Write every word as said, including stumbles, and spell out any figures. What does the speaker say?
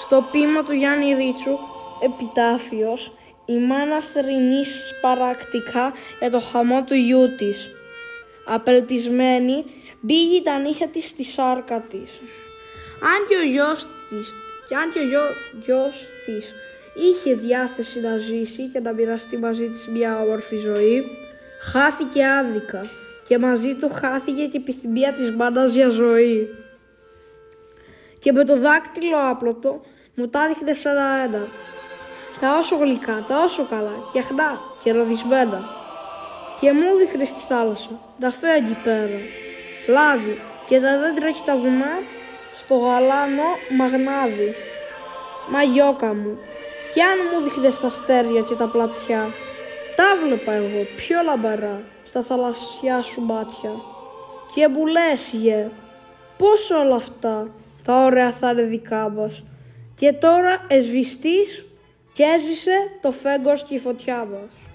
Στο ποίημα του Γιάννη Ρίτσου, «Επιτάφιος», η μάνα θρηνεί σπαρακτικά για το χαμό του γιού της. Απελπισμένη, μπήγει τα νύχια της στη σάρκα της. Αν και ο γιος της, και αν και ο γιο, γιος της είχε διάθεση να ζήσει και να μοιραστεί μαζί της μια όμορφη ζωή, χάθηκε άδικα και μαζί του χάθηκε και η επιθυμία της μάνας για ζωή. Και με το δάκτυλο άπλωτο μου τα δείχνε σαν ένα, τα όσο γλυκά, τα όσο καλά, και αχνά και ροδισμένα. Και μου δείχνε στη θάλασσα, τα φέγγι πέρα, λάδι και τα δέντρα και τα βουνά, στο γαλάνο μαγνάδι. Μα γιώκα μου, κι αν μου δείχνες τα αστέρια και τα πλατιά, τα βλέπα εγώ πιο λαμπερά στα θαλασσιά σου μάτια. Και μου λες, γε, πώς όλα αυτά τα ωραία θα είναι δικά μας, και τώρα εσβηστείς και έσβησε το φέγγος και η φωτιά μας.